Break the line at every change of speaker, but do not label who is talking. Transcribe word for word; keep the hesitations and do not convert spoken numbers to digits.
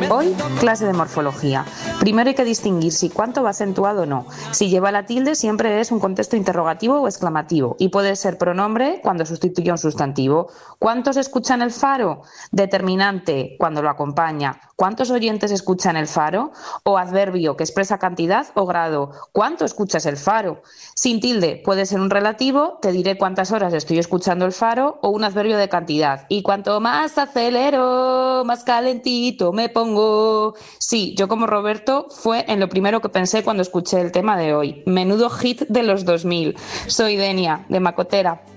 Hoy, clase de morfología. Primero hay que distinguir si cuánto va acentuado o no. Si lleva la tilde siempre es un contexto interrogativo o exclamativo y puede ser pronombre cuando sustituye un sustantivo. ¿Cuántos escuchan el faro? Determinante cuando lo acompaña. ¿Cuántos oyentes escuchan el faro? O adverbio que expresa cantidad o grado. ¿Cuánto escuchas el faro? Sin tilde puede ser un relativo, te diré cuántas horas estoy escuchando el faro, o un adverbio de cantidad. Y cuanto más acelero, más calentito me pongo. Sí, yo como Roberto fue en lo primero que pensé cuando escuché el tema de hoy. Menudo hit de los dos mil. Soy Denia, de Macotera.